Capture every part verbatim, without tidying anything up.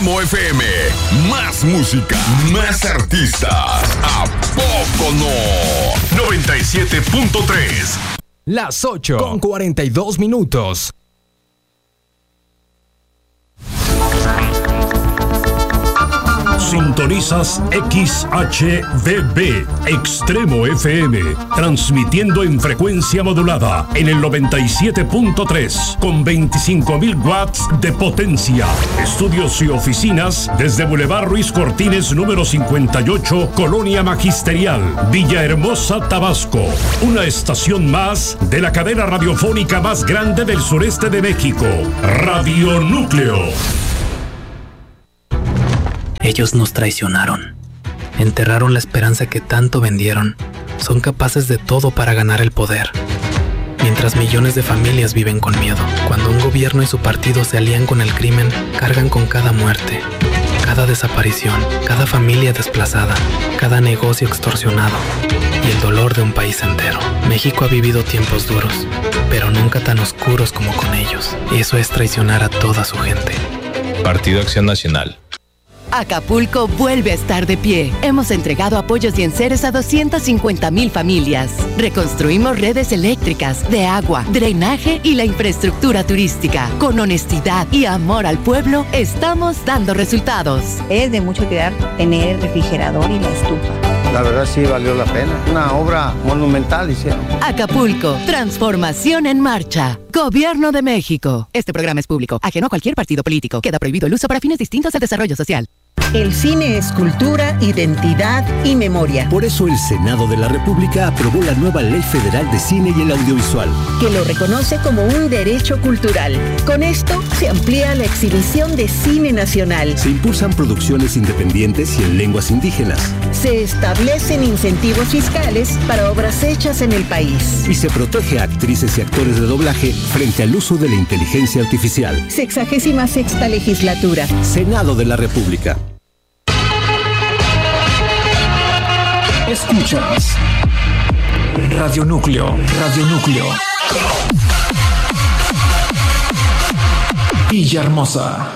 Extremo F M, más música, más artistas. ¿A poco no? noventa y siete punto tres. Las ocho con cuarenta y dos minutos. Sintonizas X H D B, Extremo F M, transmitiendo en frecuencia modulada en el noventa y siete punto tres, con veinticinco mil watts de potencia. Estudios y oficinas desde Boulevard Ruiz Cortines, número cincuenta y ocho, Colonia Magisterial, Villahermosa, Tabasco. Una estación más de la cadena radiofónica más grande del sureste de México, Radio Núcleo. Ellos nos traicionaron, enterraron la esperanza que tanto vendieron, son capaces de todo para ganar el poder. Mientras millones de familias viven con miedo, cuando un gobierno y su partido se alían con el crimen, cargan con cada muerte, cada desaparición, cada familia desplazada, cada negocio extorsionado y el dolor de un país entero. México ha vivido tiempos duros, pero nunca tan oscuros como con ellos. Eso es traicionar a toda su gente. Partido Acción Nacional. Acapulco vuelve a estar de pie. Hemos entregado apoyos y enseres a doscientas cincuenta mil familias. Reconstruimos redes eléctricas, de agua, drenaje y la infraestructura turística. Con honestidad y amor al pueblo, estamos dando resultados. Es de mucha utilidad tener el refrigerador y la estufa. La verdad sí valió la pena. Una obra monumental hicieron. Acapulco, transformación en marcha. Gobierno de México. Este programa es público, ajeno a cualquier partido político. Queda prohibido el uso para fines distintos al desarrollo social. El cine es cultura, identidad y memoria. Por eso el Senado de la República aprobó la nueva Ley Federal de Cine y el Audiovisual, que lo reconoce como un derecho cultural. Con esto se amplía la exhibición de cine nacional. Se impulsan producciones independientes y en lenguas indígenas. Se establecen incentivos fiscales para obras hechas en el país. Y se protege a actrices y actores de doblaje frente al uso de la inteligencia artificial. Sexagésima sexta legislatura. Senado de la República. Escuchas Radio Núcleo, Radio Núcleo. Villahermosa.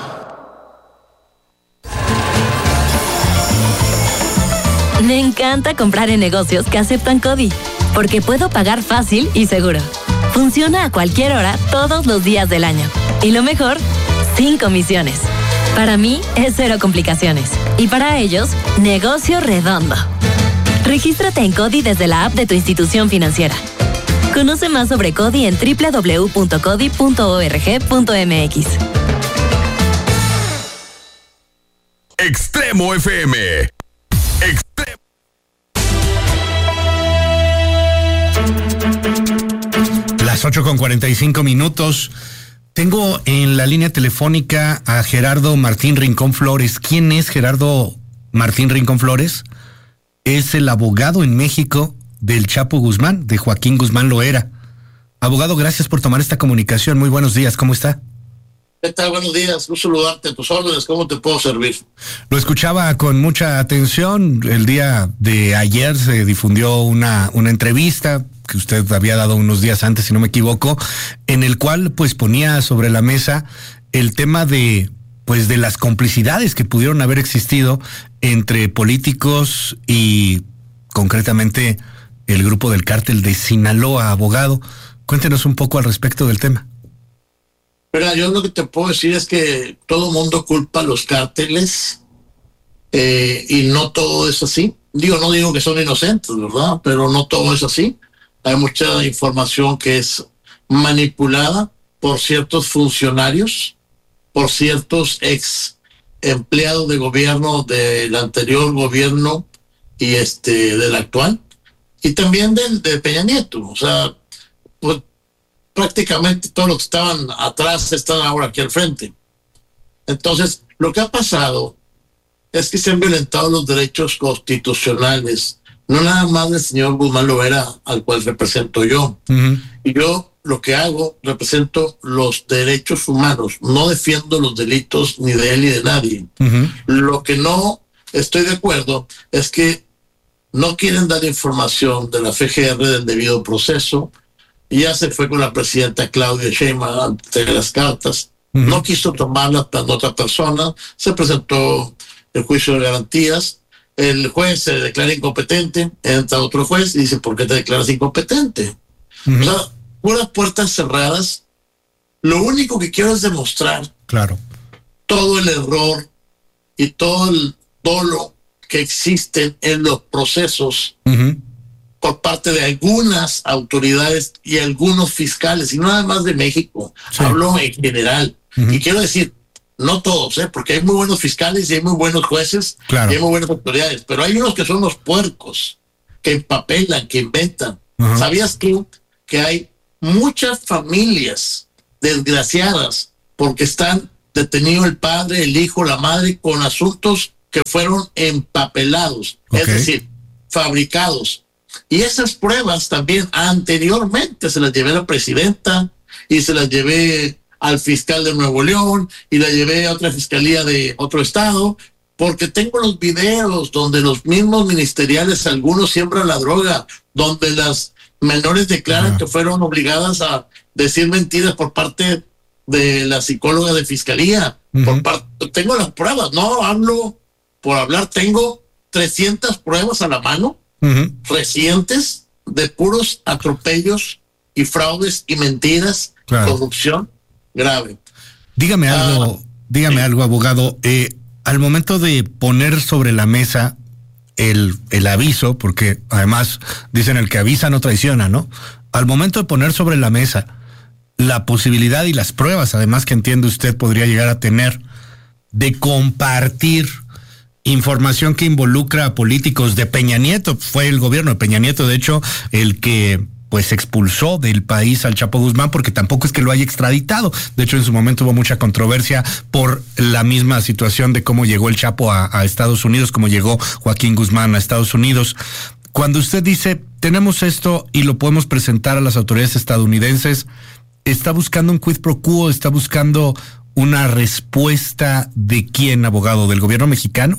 Me encanta comprar en negocios que aceptan CODI, porque puedo pagar fácil y seguro. Funciona a cualquier hora, todos los días del año. Y lo mejor, sin comisiones. Para mí es cero complicaciones. Y para ellos, negocio redondo. Regístrate en CODI desde la app de tu institución financiera. Conoce más sobre CODI en doble u doble u doble u punto codi punto org punto m x. Extremo F M. Extremo. Las ocho con cuarenta y cinco minutos. Tengo en la línea telefónica a Gerardo Martín Rincón Flores. ¿Quién es Gerardo Martín Rincón Flores? Es el abogado en México del Chapo Guzmán, de Joaquín Guzmán Loera. Abogado, gracias por tomar esta comunicación. Muy buenos días, ¿cómo está? ¿Qué tal? Buenos días, gusto saludarte, a tus órdenes, ¿cómo te puedo servir? Lo escuchaba con mucha atención. El día de ayer se difundió una, una entrevista que usted había dado unos días antes, si no me equivoco, en el cual pues ponía sobre la mesa el tema de pues de las complicidades que pudieron haber existido entre políticos y concretamente el grupo del cártel de Sinaloa. Abogado, cuéntenos un poco al respecto del tema. Pero yo lo que te puedo decir es que todo mundo culpa a los cárteles eh, y no todo es así. Digo, no digo que son inocentes, ¿verdad? Pero no todo es así. Hay mucha información que es manipulada por ciertos funcionarios, por ciertos ex empleados de gobierno del anterior gobierno y este del actual, y también del de Peña Nieto. O sea, pues prácticamente todos los que estaban atrás están ahora aquí al frente. Entonces, lo que ha pasado es que se han violentado los derechos constitucionales, no nada más del señor Guzmán Loera, al cual represento yo. Uh-huh. Y yo lo que hago, represento los derechos humanos, no defiendo los delitos ni de él ni de nadie. Uh-huh. Lo que no estoy de acuerdo es que no quieren dar información de la F G R del debido proceso. Y ya se fue con la presidenta Claudia Sheinbaum ante las cartas. Uh-huh. No quiso tomarla para otra persona, se presentó el juicio de garantías, el juez se declara incompetente, entra otro juez y dice, ¿por qué te declaras incompetente? Uh-huh. O sea, puras puertas cerradas. Lo único que quiero es demostrar claro. todo el error y todo el dolo que existe en los procesos uh-huh. por parte de algunas autoridades y algunos fiscales, y no nada más de México, sí. hablo en general. Uh-huh. Y quiero decir, no todos, ¿eh? Porque hay muy buenos fiscales y hay muy buenos jueces claro. y hay muy buenas autoridades, pero hay unos que son los puercos, que empapelan, que inventan. Uh-huh. ¿Sabías tú que hay muchas familias desgraciadas porque están detenidos el padre, el hijo, la madre con asuntos que fueron empapelados, okay. es decir, fabricados? Y esas pruebas también anteriormente se las llevé a la presidenta y se las llevé al fiscal de Nuevo León y la llevé a otra fiscalía de otro estado, porque tengo los videos donde los mismos ministeriales, algunos siembran la droga, donde las menores declaran uh-huh. que fueron obligadas a decir mentiras por parte de la psicóloga de fiscalía. Uh-huh. Por parte, tengo las pruebas, no hablo por hablar, tengo trescientas pruebas a la mano, uh-huh. recientes, de puros atropellos y fraudes y mentiras, claro. corrupción grave. Dígame algo, uh, dígame sí. algo, abogado. Eh, al momento de poner sobre la mesa el, el aviso, porque además dicen el que avisa no traiciona, ¿no? Al momento de poner sobre la mesa la posibilidad y las pruebas, además que entiende usted podría llegar a tener, de compartir información que involucra a políticos de Peña Nieto. Fue el gobierno de Peña Nieto, de hecho, el que pues expulsó del país al Chapo Guzmán, porque tampoco es que lo haya extraditado. De hecho, en su momento hubo mucha controversia por la misma situación de cómo llegó el Chapo a, a Estados Unidos, cómo llegó Joaquín Guzmán a Estados Unidos. Cuando usted dice, tenemos esto y lo podemos presentar a las autoridades estadounidenses, ¿está buscando un quid pro quo? ¿Está buscando una respuesta de quién, abogado? ¿Del gobierno mexicano?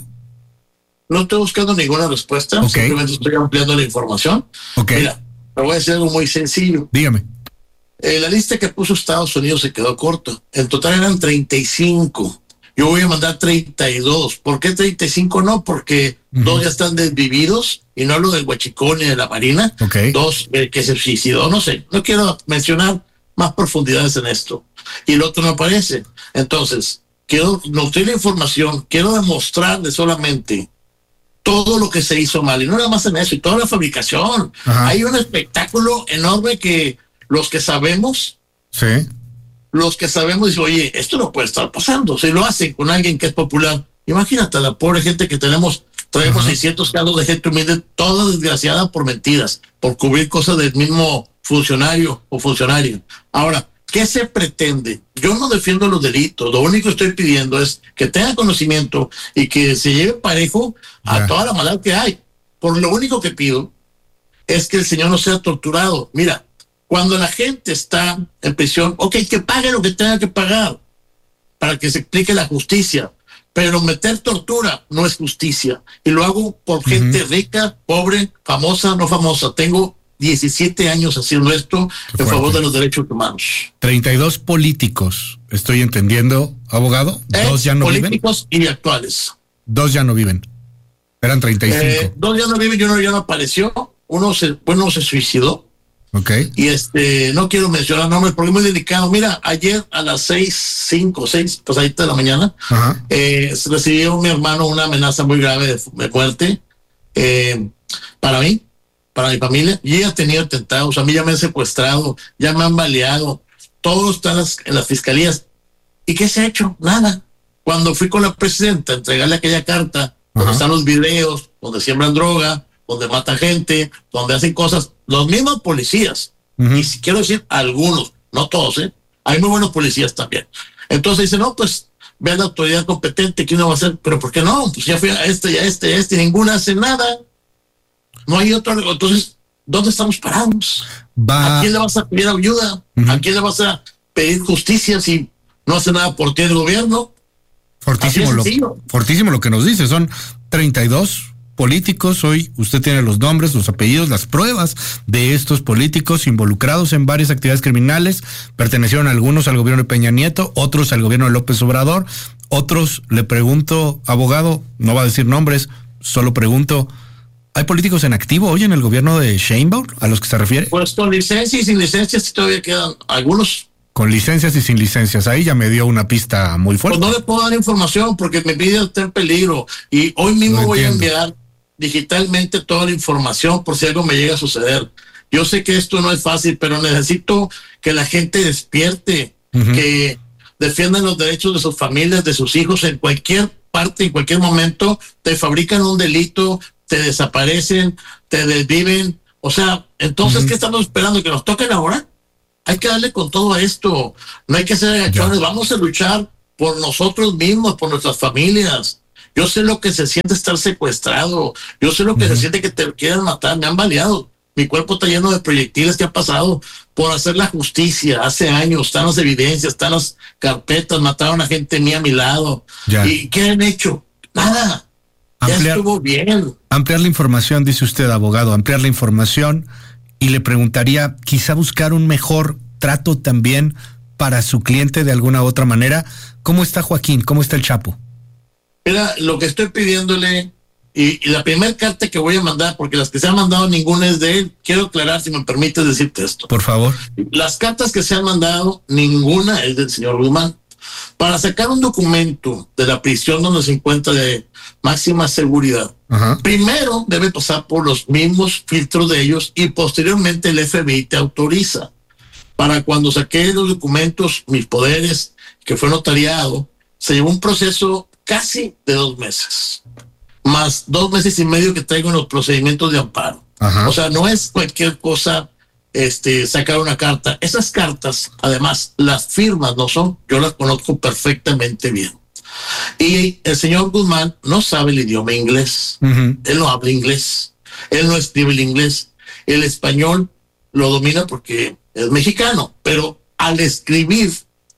No estoy buscando ninguna respuesta, okay. simplemente estoy ampliando la información. Okay. Mira, me voy a decir algo muy sencillo. Dígame. Eh, la lista que puso Estados Unidos se quedó corta. En total eran treinta y cinco. Yo voy a mandar treinta y dos. ¿Por qué treinta y cinco no? Porque uh-huh. dos ya están desvividos, y no hablo del Huachicón ni de la Marina. Okay. Dos, el que se suicidó, no sé. No quiero mencionar más profundidades en esto. Y el otro no aparece. Entonces, quiero nutrir la información, quiero demostrarle solamente todo lo que se hizo mal, y no nada más en eso, y toda la fabricación. Ajá. Hay un espectáculo enorme que los que sabemos, sí. los que sabemos dicen, oye, esto no puede estar pasando. Si lo hacen con alguien que es popular, imagínate a la pobre gente que tenemos, traemos Ajá. seiscientos casos de gente humilde, toda desgraciada por mentiras, por cubrir cosas del mismo funcionario o funcionaria. Ahora, ¿qué se pretende? Yo no defiendo los delitos, lo único que estoy pidiendo es que tenga conocimiento y que se lleve parejo a yeah. toda la maldad que hay. Por lo único que pido es que el señor no sea torturado. Mira, cuando la gente está en prisión, ok, que pague lo que tenga que pagar para que se explique la justicia, pero meter tortura no es justicia. Y lo hago por gente uh-huh. rica, pobre, famosa, no famosa. Tengo diecisiete años haciendo esto en favor de los derechos humanos. treinta y dos políticos, estoy entendiendo, abogado. ¿Eh? Dos ya no políticos viven. Políticos y actuales. Dos ya no viven. Eran treinta y cinco. Eh, dos ya no viven y uno ya no apareció. Uno se, uno se suicidó. Ok. Y este, no quiero mencionar nombres porque es muy delicado. Mira, ayer a las seis, cinco, seis, pues ahí de la mañana, Ajá. eh, recibió mi hermano una amenaza muy grave de, de muerte eh, para mí, para mi familia. Y ella ha tenido atentados, a mí ya me han secuestrado, ya me han baleado, todo está en las, en las fiscalías. ¿Y qué se ha hecho? Nada. Cuando fui con la presidenta a entregarle aquella carta, donde Ajá. están los videos, donde siembran droga, donde matan gente, donde hacen cosas, los mismos policías, uh-huh. y si quiero decir algunos, no todos, ¿eh? Hay muy buenos policías también. Entonces dice, no, pues, ve a la autoridad competente, ¿quién no va a hacer? Pero ¿por qué no? Pues ya fui a este y a este y a este, y ninguna hace nada. No hay otro. Entonces, ¿dónde estamos parados? Va. ¿A quién le vas a pedir ayuda? Uh-huh. ¿A quién le vas a pedir justicia si no hace nada por ti el gobierno? Fortísimo lo, fortísimo lo que nos dice. Son treinta y dos políticos, hoy usted tiene los nombres, los apellidos, las pruebas de estos políticos involucrados en varias actividades criminales. Pertenecieron algunos al gobierno de Peña Nieto, otros al gobierno de López Obrador, otros, le pregunto, abogado, no va a decir nombres, solo pregunto, ¿hay políticos en activo hoy en el gobierno de Sheinbaum a los que se refiere? Pues con licencia y sin licencia sí todavía quedan algunos. Con licencias y sin licencias, ahí ya me dio una pista muy fuerte. Pues no le puedo dar información porque me pide estar en peligro y hoy mismo voy a enviar digitalmente toda la información por si algo me llega a suceder. Yo sé que esto no es fácil, pero necesito que la gente despierte, uh-huh. que defiendan los derechos de sus familias, de sus hijos en cualquier parte, en cualquier momento. Te fabrican un delito, te desaparecen, te desviven. O sea, entonces, uh-huh. ¿qué estamos esperando? ¿Que nos toquen ahora? Hay que darle con todo a esto. No hay que ser agachones. Ya. Vamos a luchar por nosotros mismos, por nuestras familias. Yo sé lo que se siente estar secuestrado. Yo sé lo que uh-huh. se siente que te quieran matar. Me han baleado. Mi cuerpo está lleno de proyectiles que ha pasado por hacer la justicia hace años. Están las evidencias, están las carpetas. Mataron a gente mía a mi lado. Ya. ¿Y qué han hecho? Nada. Ampliar, ya estuvo bien. Ampliar la información, dice usted, abogado. Ampliar la información. Y le preguntaría, quizá buscar un mejor trato también para su cliente de alguna u otra manera. ¿Cómo está Joaquín? ¿Cómo está el Chapo? Mira, lo que estoy pidiéndole, y, y la primera carta que voy a mandar, porque las que se han mandado ninguna es de él, quiero aclarar, si me permites decirte esto. Por favor. Las cartas que se han mandado, ninguna es del señor Guzmán. Para sacar un documento de la prisión donde se encuentra de máxima seguridad, ajá. primero debe pasar por los mismos filtros de ellos y posteriormente el F B I te autoriza. Para cuando saqué los documentos, mis poderes, que fue notariado, se llevó un proceso casi de dos meses, más dos meses y medio que traigo en los procedimientos de amparo. Ajá. O sea, no es cualquier cosa este, sacar una carta. Esas cartas, además, las firmas no son, yo las conozco perfectamente bien. Y el señor Guzmán no sabe el idioma inglés. Uh-huh. Él no habla inglés. Él no escribe el inglés. El español lo domina porque es mexicano, pero al escribir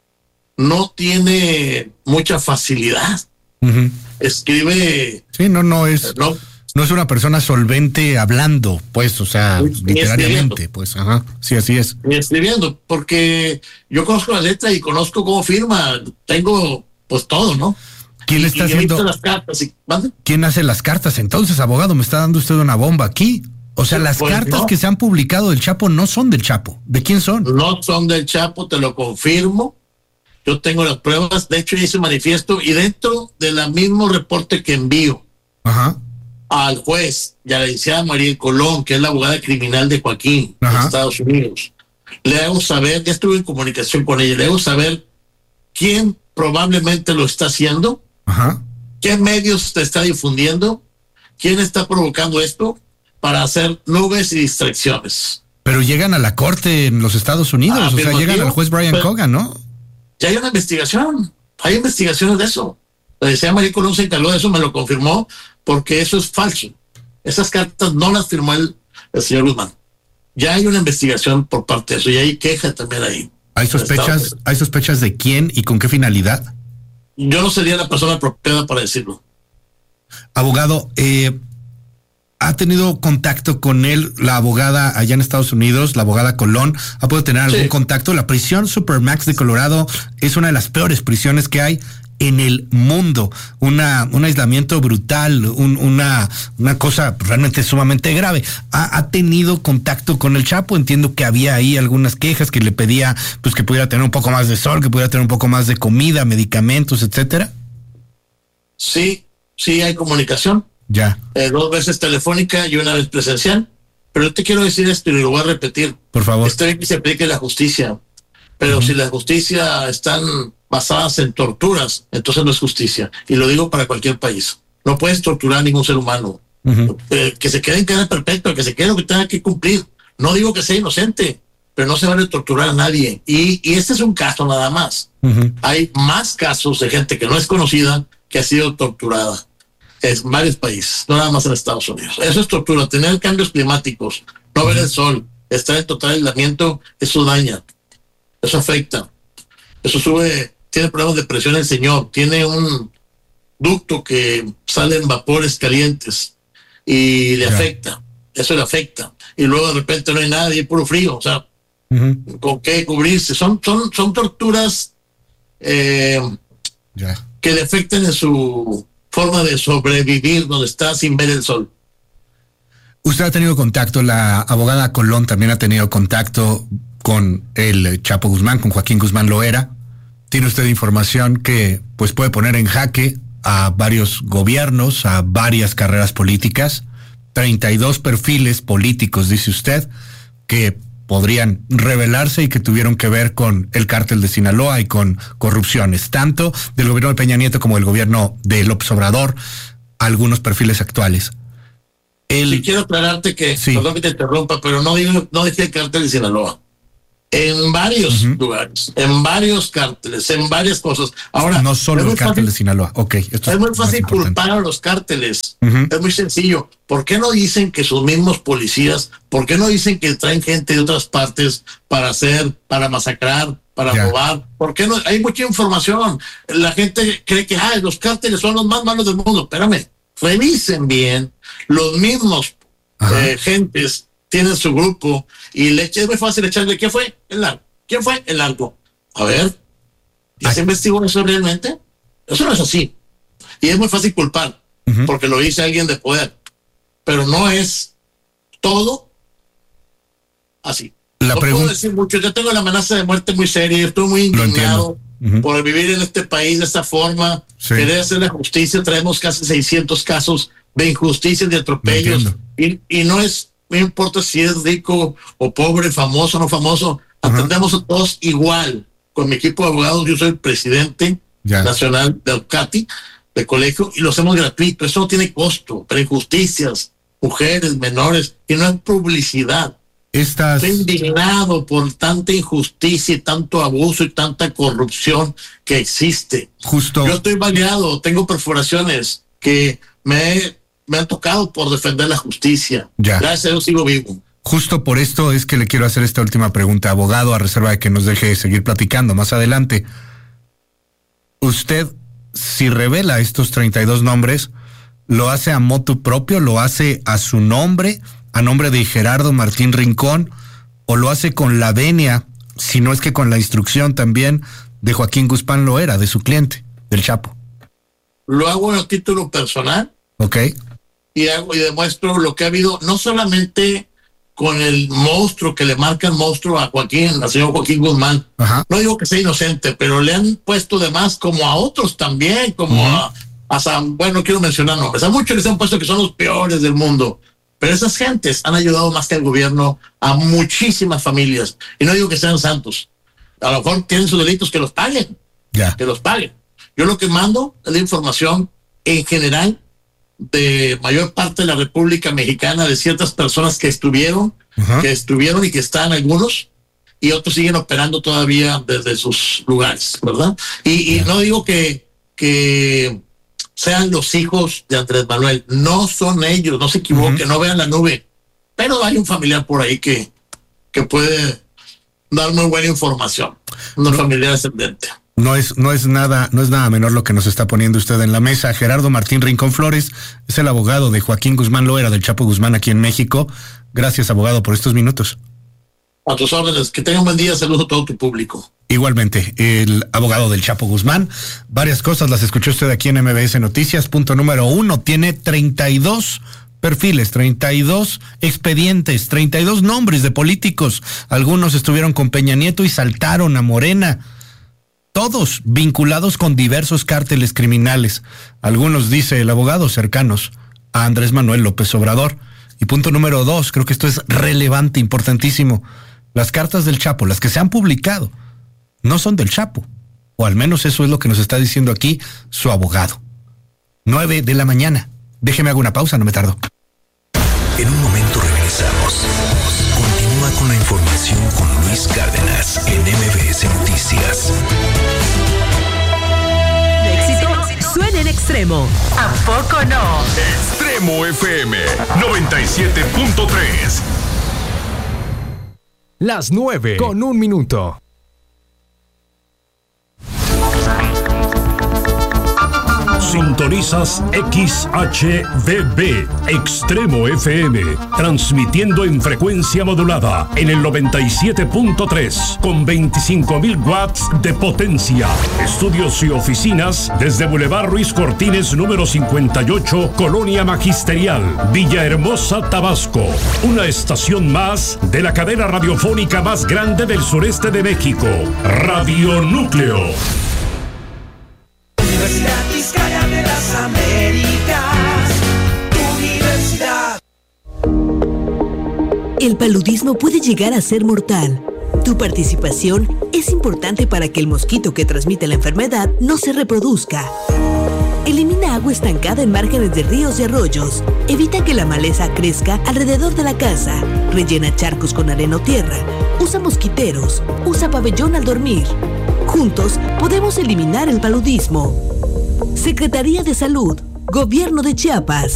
no tiene mucha facilidad. Uh-huh. Escribe... Sí, no, no es... No, no es una persona solvente hablando, pues, o sea, ni literariamente, pues, ajá, sí, así es. Ni escribiendo, porque yo conozco la letra y conozco cómo firma, tengo, pues, todo, ¿no? ¿Quién le está y, haciendo? Y las cartas y, ¿Quién hace las cartas? Entonces, abogado, me está dando usted una bomba aquí. O sea, las pues cartas no. que se han publicado del Chapo no son del Chapo. ¿De quién son? No son del Chapo, te lo confirmo. Yo tengo las pruebas, de hecho hice un manifiesto y dentro del mismo reporte que envío Ajá. al juez y a la licenciada María Colón, que es la abogada criminal de Joaquín, Ajá. de Estados Unidos, le hago saber, ya estuve en comunicación con ella, le hago saber quién probablemente lo está haciendo, Ajá. qué medios te está difundiendo, quién está provocando esto para hacer nubes y distracciones. Pero llegan a la corte en los Estados Unidos, ah, o sea, llegan al juez Brian pero, Cogan, ¿no? Ya hay una investigación, hay investigaciones de eso. La licenciada María Colón se encargó de eso, me lo confirmó, porque eso es falso. Esas cartas no las firmó el, el señor Guzmán. Ya hay una investigación por parte de eso y hay queja también ahí. ¿Hay sospechas, ¿hay sospechas de quién y con qué finalidad? Yo no sería la persona apropiada para decirlo. Abogado, eh, ¿ha tenido contacto con él la abogada allá en Estados Unidos, la abogada Colón? ¿Ha podido tener algún sí. contacto? La prisión Supermax de Colorado es una de las peores prisiones que hay en el mundo. Una, un aislamiento brutal, un, una, una cosa realmente sumamente grave. ¿Ha, ¿Ha tenido contacto con el Chapo? Entiendo que había ahí algunas quejas que le pedía pues que pudiera tener un poco más de sol, que pudiera tener un poco más de comida, medicamentos, etcétera. Sí, sí hay comunicación. Ya. Eh, dos veces telefónica y una vez presencial. Pero yo te quiero decir esto y lo voy a repetir. Por favor. Está bien que se aplique la justicia, pero uh-huh. si la justicia están basadas en torturas, entonces no es justicia. Y lo digo para cualquier país. No puedes torturar a ningún ser humano. Uh-huh. Eh, que se quede en cadena perpetua, que se quede lo que tenga que cumplir. No digo que sea inocente, pero no se vale torturar a nadie. Y, y este es un caso nada más. Uh-huh. Hay más casos de gente que no es conocida que ha sido torturada. En varios países, no nada más en Estados Unidos. Eso es tortura. Tener cambios climáticos, no ver el sol, estar en total aislamiento, eso daña, eso afecta, eso sube, tiene problemas de presión el señor, tiene un ducto que salen vapores calientes y le ya. afecta, eso le afecta. Y luego de repente no hay nadie, hay puro frío, o sea, uh-huh. ¿con qué cubrirse? Son, son, son torturas eh, ya. que le afectan en su forma de sobrevivir donde está sin ver el sol. Usted ha tenido contacto, la abogada Colón también ha tenido contacto con el Chapo Guzmán, con Joaquín Guzmán Loera. Tiene usted información que pues puede poner en jaque a varios gobiernos, a varias carreras políticas, treinta y dos perfiles políticos, dice usted, que podrían revelarse y que tuvieron que ver con el cártel de Sinaloa y con corrupciones, tanto del gobierno de Peña Nieto como del gobierno de López Obrador, algunos perfiles actuales. El... Sí, quiero aclararte que, sí. perdón que te interrumpa, pero no, digo, no dije el cártel de Sinaloa. En varios uh-huh. lugares, en varios cárteles, en varias cosas. Ahora, no solo el cártel fácil, de Sinaloa, ok. Esto es, es muy fácil culpar a los cárteles, uh-huh. es muy sencillo. ¿Por qué no dicen que sus mismos policías, por qué no dicen que traen gente de otras partes para hacer, para masacrar, para ya. robar? ¿Por qué no? Hay mucha información. La gente cree que ah, los cárteles son los más malos del mundo. Espérame, revisen bien. Los mismos eh, gentes tienen su grupo y le es muy fácil echarle. ¿Quién fue? El narco. ¿Quién fue? El narco. A ver, ¿y se investigó eso realmente? Eso no es así. Y es muy fácil culpar, uh-huh. porque lo dice alguien de poder. Pero no es todo así. La no pregun- puedo decir mucho. Yo tengo la amenaza de muerte muy seria. Estoy muy indignado uh-huh. por vivir en este país de esta forma. Sí. Querer hacer la justicia. Traemos casi seiscientos casos de injusticias, de atropellos. Y, y no es... No importa si es rico o pobre, famoso o no famoso, uh-huh. atendemos a todos igual. Con mi equipo de abogados, yo soy el presidente ya. nacional de Alcati, de colegio, y lo hacemos gratuito. Eso no tiene costo. Pero injusticias, mujeres, menores, y no hay publicidad. Estas... Estoy indignado por tanta injusticia y tanto abuso y tanta corrupción que existe. Justo. Yo estoy baleado, tengo perforaciones que me he me han tocado por defender la justicia. Ya. Gracias a Dios sigo vivo. Justo por esto es que le quiero hacer esta última pregunta, abogado, a reserva de que nos deje seguir platicando más adelante. Usted, si revela estos treinta y dos nombres, ¿lo hace a motu propio, lo hace a su nombre, a nombre de Gerardo Martín Rincón, o lo hace con la venia, si no es que con la instrucción también de Joaquín Guzmán Loera, de su cliente, del Chapo? Lo hago a título personal. Ok. Y hago y demuestro lo que ha habido, no solamente con el monstruo que le marca el monstruo a Joaquín, al señor Joaquín Guzmán. Ajá. No digo que sea inocente, pero le han puesto de más como a otros también, como uh-huh. a, a San, bueno, no quiero mencionar nombres, a muchos les han puesto que son los peores del mundo, pero esas gentes han ayudado más que el gobierno a muchísimas familias, y no digo que sean santos, a lo mejor tienen sus delitos, que los paguen, yeah. que los paguen. Yo lo que mando es la información en general de mayor parte de la República Mexicana, de ciertas personas que estuvieron, uh-huh. que estuvieron y que están algunos, y otros siguen operando todavía desde sus lugares, ¿verdad? Y, y yeah. no digo que, que sean los hijos de Andrés Manuel, no son ellos, no se equivoquen, uh-huh. no vean la nube, pero hay un familiar por ahí que, que puede dar muy buena información, un no. familiar ascendente. No es, no es nada, no es nada menor lo que nos está poniendo usted en la mesa. Gerardo Martín Rincón Flores es el abogado de Joaquín Guzmán Loera, del Chapo Guzmán, aquí en México. Gracias, abogado, por estos minutos. A tus órdenes, que tengan un buen día, saludos a todo tu público. Igualmente, el abogado del Chapo Guzmán, varias cosas las escuchó usted aquí en M B S Noticias. Punto número uno, tiene treinta y dos perfiles, treinta y dos expedientes, treinta y dos nombres de políticos. Algunos estuvieron con Peña Nieto y saltaron a Morena. Todos vinculados con diversos cárteles criminales. Algunos, dice el abogado, cercanos a Andrés Manuel López Obrador. Y punto número dos, creo que esto es relevante, importantísimo. Las cartas del Chapo, las que se han publicado, no son del Chapo. O al menos eso es lo que nos está diciendo aquí su abogado. Nueve de la mañana. Déjeme hago una pausa, no me tardo. En un momento regresamos. Continúa con la información con Luis Cárdenas en M B S Noticias. De éxito suena en Extremo. ¿A poco no? Extremo F M noventa y siete punto tres. Las nueve con un minuto. Sintonizas X H V B, Extremo F M, transmitiendo en frecuencia modulada en el noventa y siete punto tres con veinticinco mil watts de potencia. Estudios y oficinas desde Boulevard Ruiz Cortines número cincuenta y ocho, Colonia Magisterial, Villahermosa, Tabasco. Una estación más de la cadena radiofónica más grande del sureste de México, Radio Núcleo. Universidad Vizcaya de las Américas, Universidad. El paludismo puede llegar a ser mortal. Tu participación es importante para que el mosquito que transmite la enfermedad no se reproduzca. Elimina agua estancada en márgenes de ríos y arroyos. Evita que la maleza crezca alrededor de la casa. Rellena charcos con arena o tierra. Usa mosquiteros. Usa pabellón al dormir. Juntos podemos eliminar el paludismo. Secretaría de Salud, Gobierno de Chiapas.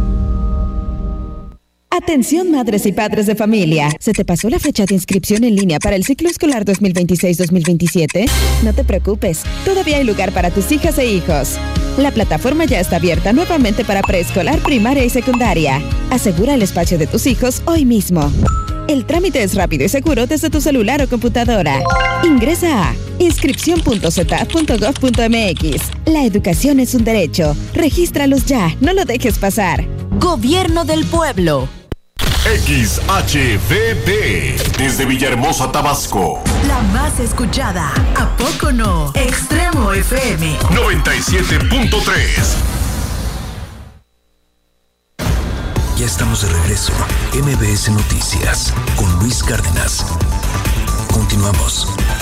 Atención madres y padres de familia. ¿Se te pasó la fecha de inscripción en línea para el ciclo escolar dos mil veintiséis dos mil veintisiete? No te preocupes, todavía hay lugar para tus hijas e hijos. La plataforma ya está abierta nuevamente para preescolar, primaria y secundaria. Asegura el espacio de tus hijos hoy mismo. El trámite es rápido y seguro desde tu celular o computadora. Ingresa a inscripción punto c e t a punto gov punto m x. La educación es un derecho. Regístralos ya, no lo dejes pasar. Gobierno del Pueblo. X H V B, desde Villahermosa, Tabasco. La más escuchada, ¿a poco no? Extremo F M noventa y siete punto tres. Ya estamos de regreso. M B S Noticias con Luis Cárdenas. Continuamos.